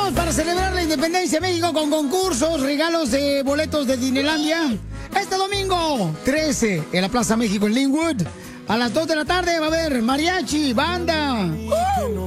listos para celebrar la independencia de México con concursos, regalos de boletos de Disneylandia. Este domingo 13 en la Plaza México en Linwood. A las 2 de la tarde va a haber mariachi, banda.